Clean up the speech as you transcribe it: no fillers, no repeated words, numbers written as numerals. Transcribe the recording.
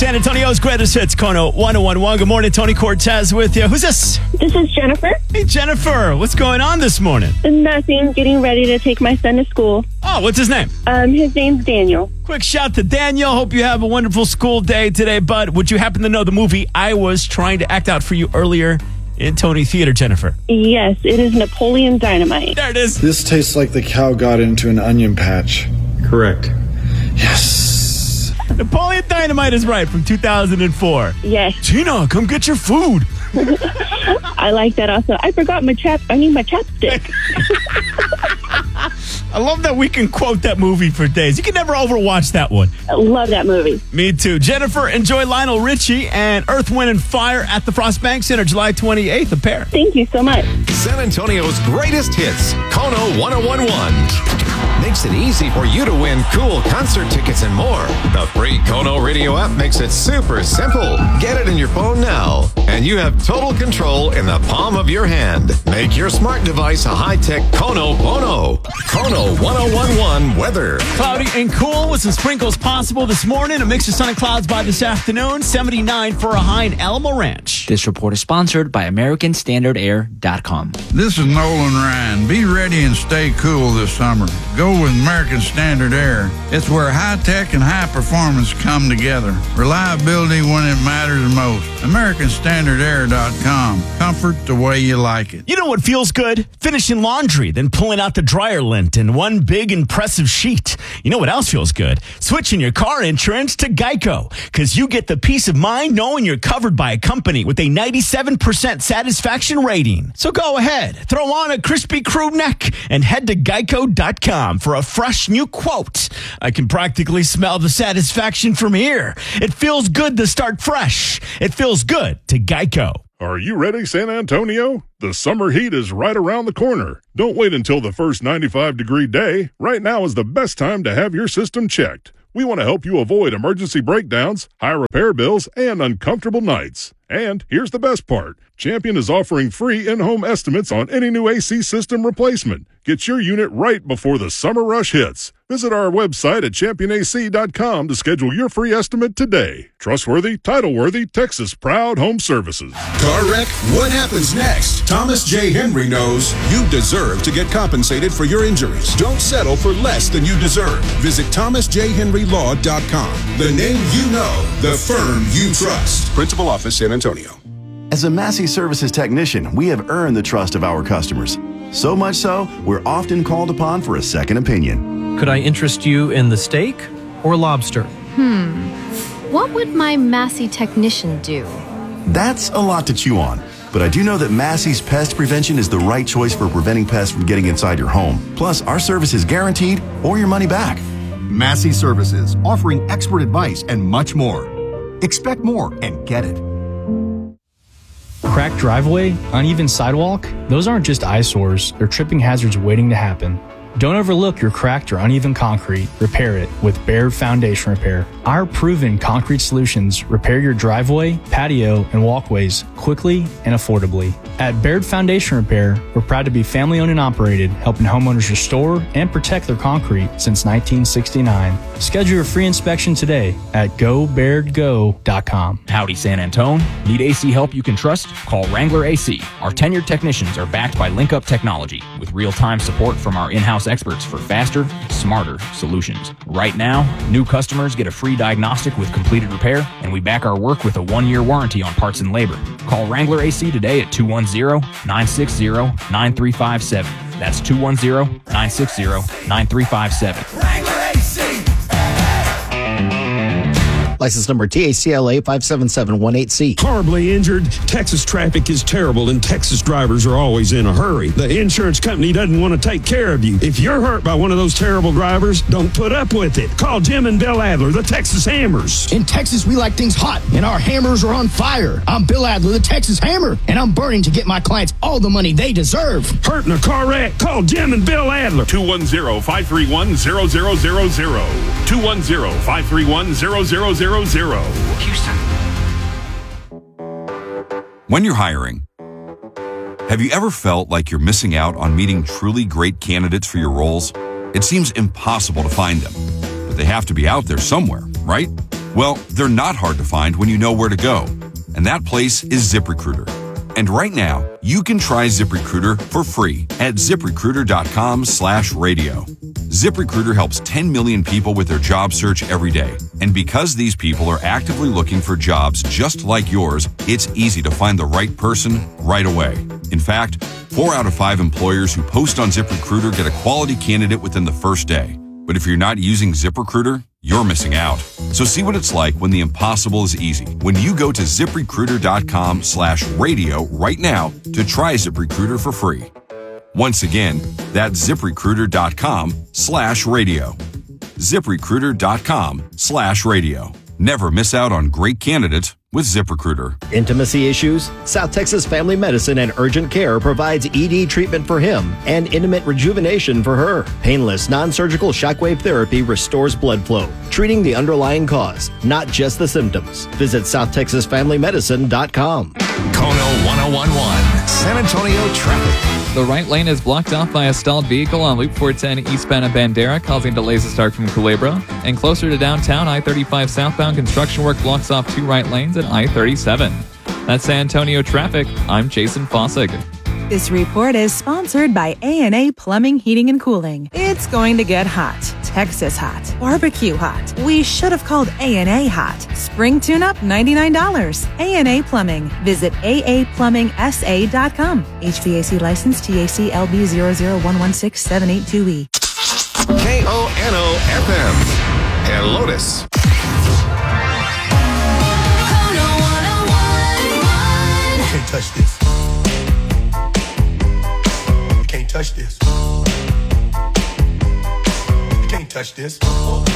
San Antonio's greatest hits, Kono 1011. Good morning, Tony Cortez with you. Who's this? This is Jennifer. Hey, Jennifer. What's going on this morning? Nothing. Getting ready to take my son to school. Oh, what's his name? His name's Daniel. Quick shout to Daniel. Hope you have a wonderful school day today, bud. Would you happen to know the movie I was trying to act out for you earlier in Tony Theater, Jennifer? Yes, it is Napoleon Dynamite. There it is. This tastes like the cow got into an onion patch. Correct. Yes. Napoleon Dynamite is right, from 2004. Yes. Tina, come get your food. I like that also. I forgot I need my chapstick. I love that we can quote that movie for days. You can never overwatch that one. I love that movie. Me too. Jennifer, enjoy Lionel Richie and Earth, Wind & Fire at the Frost Bank Center, July 28th, a pair. Thank you so much. San Antonio's greatest hits, Kono 1011. Makes it easy for you to win cool concert tickets and more. The free Kono radio app makes it super simple. Get it in your phone now, and you have total control in the palm of your hand. Make your smart device a high-tech Kono Bono. Kono 1011 weather. Cloudy and cool with some sprinkles possible this morning. A mix of sun and clouds by this afternoon. 79 for a high in Alamo Ranch. This report is sponsored by AmericanStandardAir.com. This is Nolan Ryan. Be ready and stay cool this summer. Go with American Standard Air. It's where high-tech and high performance come together. Reliability when it matters most. AmericanStandardAir.com. Comfort the way you like it. You know what feels good? Finishing laundry, then pulling out the dryer lint in one big impressive sheet. You know what else feels good? Switching your car insurance to Geico. Because you get the peace of mind knowing you're covered by a company with a 97% satisfaction rating. So go ahead, throw on a crispy crew neck and head to Geico.com for a fresh new quote. I can practically smell the satisfaction from here. It feels good to start fresh. It feels good to Geico. Are you ready, San Antonio? The summer heat is right around the corner. Don't wait until the first 95-degree day. Right now is the best time to have your system checked. We want to help you avoid emergency breakdowns, high repair bills, and uncomfortable nights. And here's the best part. Champion is offering free in-home estimates on any new AC system replacement. Get your unit right before the summer rush hits. Visit our website at championac.com to schedule your free estimate today. Trustworthy, title-worthy, Texas-proud home services. Car wreck? What happens next? Thomas J. Henry knows you deserve to get compensated for your injuries. Don't settle for less than you deserve. Visit thomasjhenrylaw.com. The name you know, the firm you trust. Principal Office, San Antonio. As a Massey Services technician, we have earned the trust of our customers. So much so, we're often called upon for a second opinion. Could I interest you in the steak or lobster? What would my Massey technician do? That's a lot to chew on. But I do know that Massey's Pest Prevention is the right choice for preventing pests from getting inside your home. Plus, our service is guaranteed or your money back. Massey Services, offering expert advice and much more. Expect more and get it. Cracked driveway, uneven sidewalk, those aren't just eyesores, they're tripping hazards waiting to happen. Don't overlook your cracked or uneven concrete. Repair it with Baird Foundation Repair. Our proven concrete solutions repair your driveway, patio, and walkways quickly and affordably. At Baird Foundation Repair, we're proud to be family-owned and operated, helping homeowners restore and protect their concrete since 1969. Schedule your free inspection today at GoBairdGo.com. Howdy, San Antone. Need AC help you can trust? Call Wrangler AC. Our tenured technicians are backed by LinkUp Technology with real-time support from our in-house experts for faster, smarter solutions. Right now, new customers get a free diagnostic with completed repair, and we back our work with a 1-year warranty on parts and labor. Call Wrangler AC today at 210-960-9357. That's 210-960-9357. Wrangler AC. License number TACLA 57718C. Horribly injured. Texas traffic is terrible and Texas drivers are always in a hurry. The insurance company doesn't want to take care of you. If you're hurt by one of those terrible drivers, don't put up with it. Call Jim and Bill Adler, the Texas Hammers. In Texas, we like things hot, and our hammers are on fire. I'm Bill Adler, the Texas Hammer, and I'm burning to get my clients all the money they deserve. Hurt in a car wreck? Call Jim and Bill Adler. 210-531-0000. 210-531-0000. Houston. When you're hiring, have you ever felt like you're missing out on meeting truly great candidates for your roles? It seems impossible to find them, but they have to be out there somewhere, right? Well, they're not hard to find when you know where to go. And that place is ZipRecruiter. And right now, you can try ZipRecruiter for free at ZipRecruiter.com/radio. ZipRecruiter helps 10 million people with their job search every day. And because these people are actively looking for jobs just like yours, it's easy to find the right person right away. In fact, 4 out of 5 employers who post on ZipRecruiter get a quality candidate within the first day. But if you're not using ZipRecruiter, you're missing out. So see what it's like when the impossible is easy. When you go to ZipRecruiter.com/radio right now to try ZipRecruiter for free. Once again, that's ZipRecruiter.com/radio. ZipRecruiter.com/radio. Never miss out on great candidates with ZipRecruiter. Intimacy issues? South Texas Family Medicine and Urgent Care provides ED treatment for him and intimate rejuvenation for her. Painless, non-surgical shockwave therapy restores blood flow, treating the underlying cause, not just the symptoms. Visit SouthTexasFamilyMedicine.com. Kono 1011, San Antonio traffic. The right lane is blocked off by a stalled vehicle on Loop 410 eastbound of Bandera, causing delays to start from Culebra. And closer to downtown, I-35 southbound construction work blocks off 2 right lanes at I-37. That's San Antonio traffic. I'm Jason Fossig. This report is sponsored by A&A Plumbing, Heating, and Cooling. It's going to get hot. Texas hot. Barbecue hot. We should have called A&A hot. Spring tune-up, $99. A&A Plumbing. Visit aaplumbingsa.com. HVAC license TAC LB 001167828. KONO FM and Lotus. You can't touch this. You can't touch this. You can't touch this.